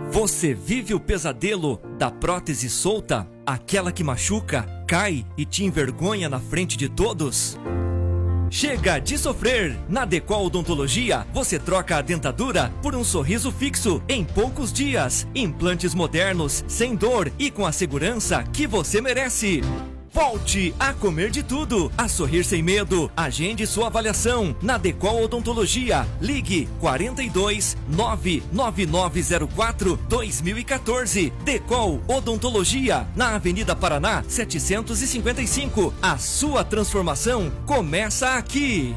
Você vive o pesadelo da prótese solta? Aquela que machuca, cai e te envergonha na frente de todos? Chega de sofrer! Na Decol Odontologia, você troca a dentadura por um sorriso fixo em poucos dias. Implantes modernos, sem dor e com a segurança que você merece. Volte a comer de tudo, a sorrir sem medo. Agende sua avaliação na Decol Odontologia. Ligue 42 99904 2014. Decol Odontologia, na Avenida Paraná 755. A sua transformação começa aqui.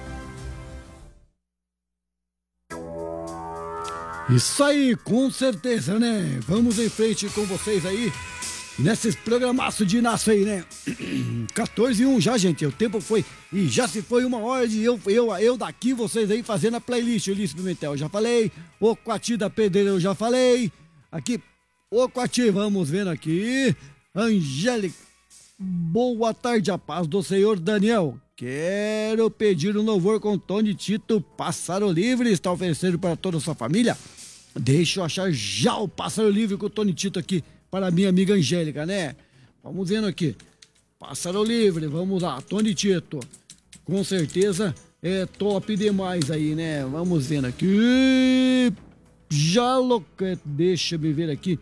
Isso aí, com certeza, né? Vamos em frente com vocês aí. Nesses programaços de Inácio aí, né? 14:01 já, gente. O tempo foi. E já se foi 1 hora de eu daqui, vocês aí fazendo a playlist. Ulisses Pimentel, eu já falei. O Coati da Pedreira, eu já falei. Aqui, o Coati, vamos vendo aqui. Angélica, boa tarde, a paz do Senhor Daniel. Quero pedir um louvor com Tony Tito, Pássaro Livre. Está oferecendo para toda a sua família. Deixa eu achar já o Pássaro Livre com o Tony Tito aqui. Para a minha amiga Angélica, né? Vamos vendo aqui. Pássaro Livre, vamos lá. Tony Tito. Com certeza é top demais aí, né? Vamos vendo aqui. Deixa eu ver aqui.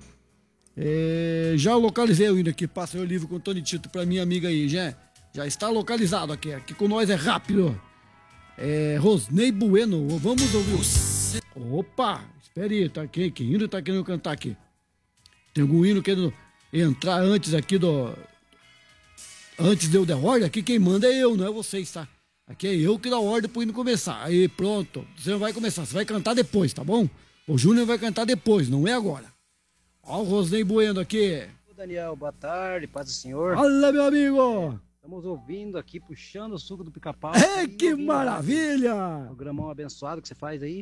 Já localizei o hino aqui. Pássaro Livre com Tony Tito para minha amiga aí, já está localizado aqui. Aqui com nós é rápido. Rosnei Bueno. Vamos ouvir. Opa, espere aí. Tá aqui. Que hino tá querendo cantar aqui? Tem algum hino querendo entrar antes aqui antes de eu dar ordem? Aqui quem manda é eu, não é vocês, tá? Aqui é eu que dá ordem pro hino começar. Aí pronto, você não vai começar, você vai cantar depois, tá bom? O Júnior vai cantar depois, não é agora. Ó o Rosnei Bueno aqui. Daniel, boa tarde, paz do Senhor. Olha, meu amigo. Estamos ouvindo aqui, puxando o suco do Pica-Pau. Que maravilha. Programão abençoado que você faz aí.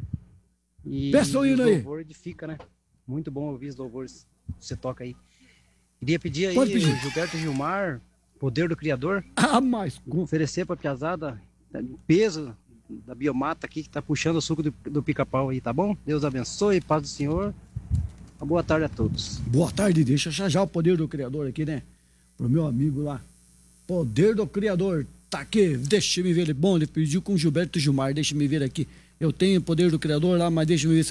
E peça o hino aí. O louvor edifica, né? Muito bom ouvir os louvores que você toca aí. Queria pedir aí, o Gilberto Gilmar, Poder do Criador. Mas oferecer pra piazada peso da biomata aqui que tá puxando o suco do Pica-Pau aí, tá bom? Deus abençoe, paz do Senhor. Uma boa tarde a todos. Boa tarde, deixa eu achar já o Poder do Criador aqui, né? Pro meu amigo lá. Poder do Criador. Tá aqui, deixa eu me ver. Bom, ele pediu com o Gilberto Gilmar, deixa eu me ver aqui. Eu tenho o Poder do Criador lá, mas deixa eu me ver se